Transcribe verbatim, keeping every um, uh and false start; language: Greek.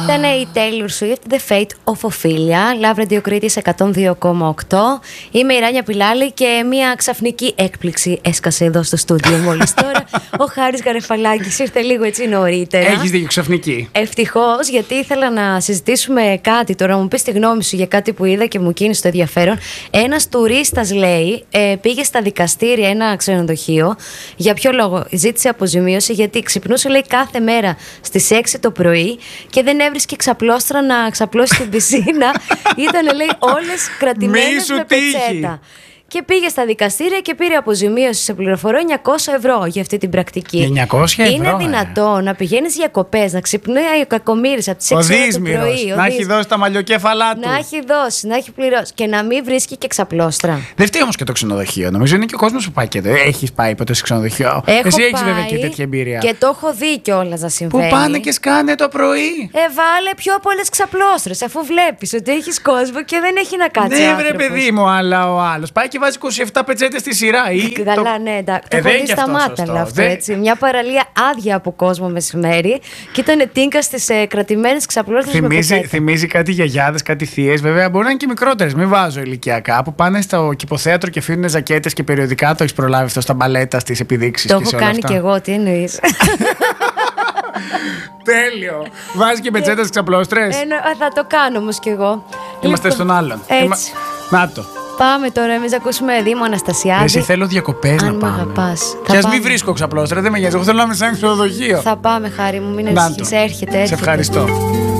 Ήταν η Taylor Swift, The Fate of Ophelia, Love Radio Κρήτης εκατόν δύο κόμμα οκτώ. Είμαι η Ράνια Πιλάλη και μια ξαφνική έκπληξη έσκασε εδώ στο στούντιο μόλις τώρα. Ο Χάρης Γαρεφαλάκης ήρθε λίγο έτσι νωρίτερα. Έχεις δίκιο, ξαφνική. Ευτυχώς, γιατί ήθελα να συζητήσουμε κάτι τώρα, μου πεις τη γνώμη σου για κάτι που είδα και μου κίνησε το ενδιαφέρον. Ένας τουρίστας, λέει, ε, πήγε στα δικαστήρια ένα ξενοδοχείο. Για ποιο λόγο? Ζήτησε αποζημίωση γιατί ξυπνούσε, λέει, κάθε μέρα στις έξι το πρωί και δεν έβρισκε ξαπλώστρα να ξαπλώσει στην πισίνα. Ήταν, λέει, όλες κρατημένες με πετσέτα. Και πήγε στα δικαστήρια και πήρε αποζημίωση σε πληροφορώ εννιακόσια ευρώ για αυτή την πρακτική. εννιακόσια ευρώ. Είναι δυνατό ε. να πηγαίνεις διακοπές, να ξυπνάει ο κακομοίρης από τις έξι το πρωί. Να έχει δώσει τα μαλλιοκέφαλά του. Να έχει δώσει, να έχει πληρώσει και να μην βρίσκει και ξαπλώστρα. Δεν φταίει όμως και το ξενοδοχείο. Νομίζω είναι και ο κόσμος που πάει και εδώ. Έχεις πάει ποτέ σε ξενοδοχείο? Έχω Εσύ έχεις πάει βέβαια και τέτοια εμπειρία. Και το έχω δει κιόλας να συμβαίνει. Που πάνε και σκάνε το πρωί. Ε, βάλε πιο πολλές ξαπλώστρες, αφού βλέπεις ότι έχεις κόσμο και δεν έχει να κάτσει. Ναι, βρε παιδί μου, αλλά ο άλλος πάει και βάζει είκοσι επτά πετσέτες στη σειρά. Ή καλά, το... ναι, εντάξει. Το ε, έχω δει στα μάτια αυτό. Δε... Έτσι. Μια παραλία άδεια από κόσμο μεσημέρι και ήταν τίνκα στις ε, κρατημένες ξαπλώστρες. Θυμίζει, θυμίζει κάτι γιαγιάδες, κάτι θείες. Βέβαια, μπορεί να είναι και μικρότερες. Μην βάζω ηλικιακά. Που πάνε στο κηποθέατρο και αφήνουν ζακέτες και περιοδικά. Το έχεις προλάβει αυτό στα μπαλέτα, στις επιδείξεις? Το έχω κάνει κι εγώ, τι εννοείς? Τέλειο. Βάζει και πετσέτες στις ξαπλώστρες. Ε, θα το κάνω όμως κι εγώ. Είμαστε στον άλλον. Έτσι. Να το. Πάμε τώρα εμείς να ακούσουμε Δήμο Αναστασιάδη. Εσύ θέλω διακοπές να πάμε. Αν μ' αγαπάς. Και ας μην βρίσκω ξαπλώστρα, δεν με νοιάζει. Εγώ θέλω να είμαι σαν ξενοδοχείο. Θα πάμε, χάρη μου, μην ανησυχείς. Έρχεται, έρχεται. Σε ευχαριστώ.